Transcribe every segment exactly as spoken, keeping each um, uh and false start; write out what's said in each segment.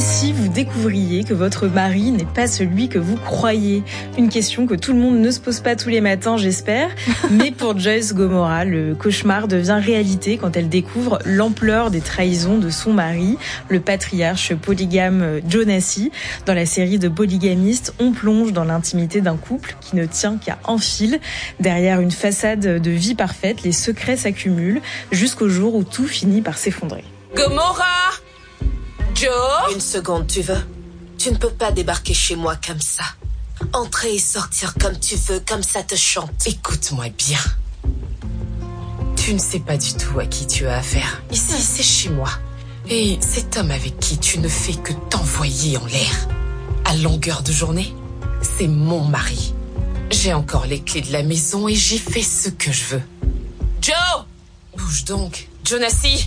si vous découvriez que votre mari n'est pas celui que vous croyez? Une question que tout le monde ne se pose pas tous les matins, j'espère. Mais pour Joyce Gomorrah, le cauchemar devient réalité quand elle découvre l'ampleur des trahisons de son mari, le patriarche polygame Jonassi. Dans la série de Polygamiste, on plonge dans l'intimité d'un couple qui ne tient qu'à un fil. Derrière une façade de vie parfaite, les secrets s'accumulent jusqu'au jour où tout finit par s'effondrer. Gomorrah! Joe? Une seconde, tu veux? Tu ne peux pas débarquer chez moi comme ça. Entrer et sortir comme tu veux, comme ça te chante. Écoute-moi bien. Tu ne sais pas du tout à qui tu as affaire. Ici, c'est chez moi. Et cet homme avec qui tu ne fais que t'envoyer en l'air, à longueur de journée, c'est mon mari. J'ai encore les clés de la maison et j'y fais ce que je veux. Joe! Bouge donc. Jonassi!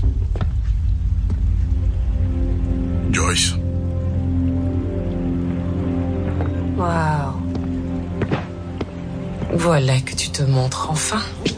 Joyce. Waouh. Voilà que tu te montres enfin.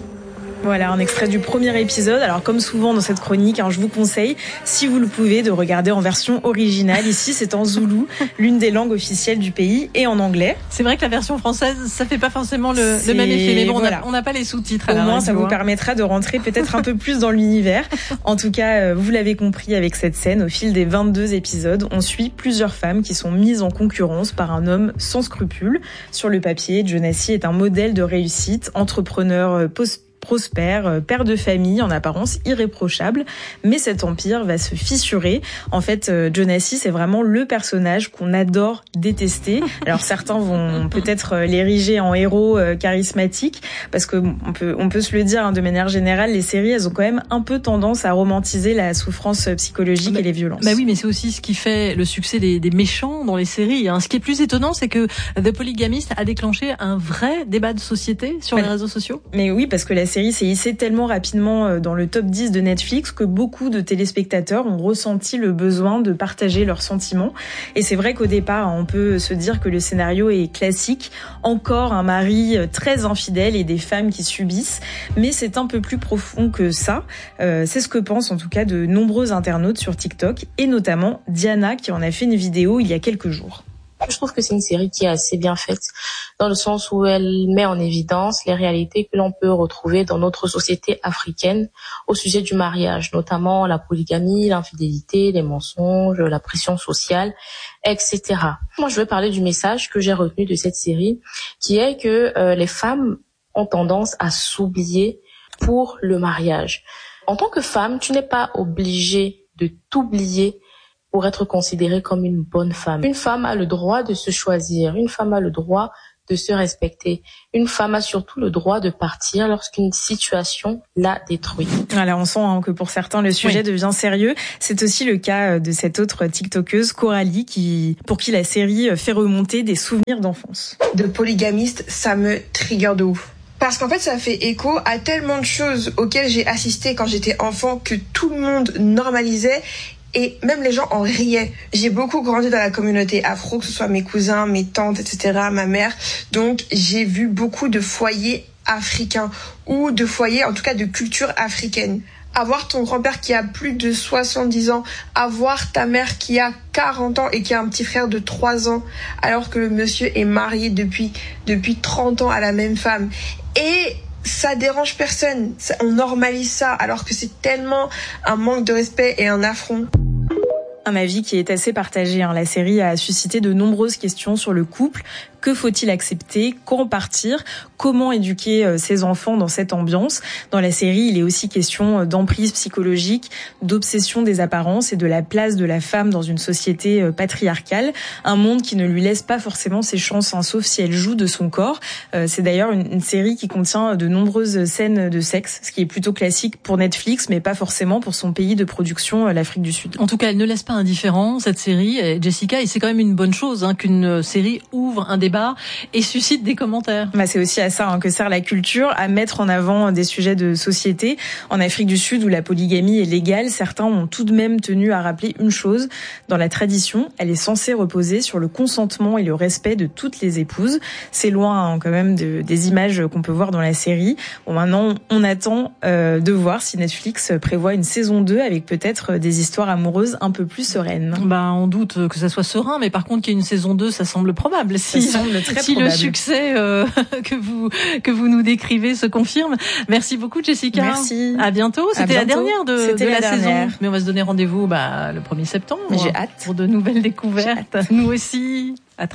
Voilà, un extrait du premier épisode. Alors, comme souvent dans cette chronique, hein, je vous conseille, si vous le pouvez, de regarder en version originale. Ici, c'est en zoulou, l'une des langues officielles du pays, et en anglais. C'est vrai que la version française, ça fait pas forcément le, le même effet. Mais bon, voilà. on n'a pas les sous-titres. Au moins, ça vous permettra de rentrer peut-être un peu plus dans l'univers. En tout cas, vous l'avez compris avec cette scène, au fil des vingt-deux épisodes, on suit plusieurs femmes qui sont mises en concurrence par un homme sans scrupules. Sur le papier, Jonassi est un modèle de réussite, entrepreneur post prospère, père de famille, en apparence irréprochable, mais cet empire va se fissurer. En fait, Jonassi, c'est vraiment le personnage qu'on adore détester. Alors certains vont peut-être l'ériger en héros charismatique, parce que on peut, on peut se le dire, hein, de manière générale, les séries, elles ont quand même un peu tendance à romantiser la souffrance psychologique bah, et les violences. Bah oui, mais c'est aussi ce qui fait le succès des, des méchants dans les séries. Hein. Ce qui est plus étonnant, c'est que The Polygamist a déclenché un vrai débat de société sur bah, les réseaux sociaux. Mais oui, parce que la série s'est hissée tellement rapidement dans le top dix de Netflix que beaucoup de téléspectateurs ont ressenti le besoin de partager leurs sentiments. Et c'est vrai qu'au départ, on peut se dire que le scénario est classique. Encore un mari très infidèle et des femmes qui subissent. Mais c'est un peu plus profond que ça. Euh, c'est ce que pensent en tout cas de nombreux internautes sur TikTok, et notamment Diana qui en a fait une vidéo il y a quelques jours. Je trouve que c'est une série qui est assez bien faite, dans le sens où elle met en évidence les réalités que l'on peut retrouver dans notre société africaine au sujet du mariage, notamment la polygamie, l'infidélité, les mensonges, la pression sociale, et cetera. Moi, je veux parler du message que j'ai retenu de cette série, qui est que euh, les femmes ont tendance à s'oublier pour le mariage. En tant que femme, tu n'es pas obligée de t'oublier pour être considérée comme une bonne femme. Une femme a le droit de se choisir, une femme a le droit de se respecter. Une femme a surtout le droit de partir lorsqu'une situation la détruit. Voilà, on sent hein, que pour certains, le sujet oui. devient sérieux. C'est aussi le cas de cette autre TikTokeuse, Coralie, qui, pour qui la série fait remonter des souvenirs d'enfance. De Polygamiste, ça me trigger de ouf. Parce qu'en fait, ça fait écho à tellement de choses auxquelles j'ai assisté quand j'étais enfant que tout le monde normalisait. Et même les gens en riaient. J'ai beaucoup grandi dans la communauté afro, que ce soit mes cousins, mes tantes, et cetera, ma mère. Donc, j'ai vu beaucoup de foyers africains ou de foyers, en tout cas, de culture africaine. Avoir ton grand-père qui a plus de soixante-dix ans, avoir ta mère qui a quarante ans et qui a un petit frère de trois ans, alors que le monsieur est marié depuis, depuis trente ans à la même femme. Et ça dérange personne. On normalise ça, alors que c'est tellement un manque de respect et un affront. Un avis qui est assez partagé. Hein. La série a suscité de nombreuses questions sur le couple. Que faut-il accepter? Quand partir? Comment éduquer ses enfants dans cette ambiance? Dans la série, il est aussi question d'emprise psychologique, d'obsession des apparences et de la place de la femme dans une société patriarcale. Un monde qui ne lui laisse pas forcément ses chances, hein, sauf si elle joue de son corps. C'est d'ailleurs une, une série qui contient de nombreuses scènes de sexe, ce qui est plutôt classique pour Netflix, mais pas forcément pour son pays de production, l'Afrique du Sud. En tout cas, elle ne laisse pas indifférent, cette série, Jessica, et c'est quand même une bonne chose hein, qu'une série ouvre un débat débat et suscite des commentaires. Bah, c'est aussi à ça hein, que sert la culture, à mettre en avant des sujets de société. En Afrique du Sud, où la polygamie est légale, certains ont tout de même tenu à rappeler une chose. Dans la tradition, elle est censée reposer sur le consentement et le respect de toutes les épouses. C'est loin hein, quand même de, des images qu'on peut voir dans la série. Bon, maintenant, on attend euh, de voir si Netflix prévoit une saison deux avec peut-être des histoires amoureuses un peu plus sereines. Bah, on doute que ça soit serein, mais par contre qu'il y ait une saison deux, ça semble probable. Si, ça semble très si probable. Le succès euh, que vous que vous nous décrivez se confirme. Merci beaucoup, Jessica. Merci. À bientôt. C'était à la dernière de, C'était de la, la dernière. saison. Mais on va se donner rendez-vous bah, le premier septembre. Mais j'ai hâte. Pour de nouvelles découvertes. Nous aussi. À très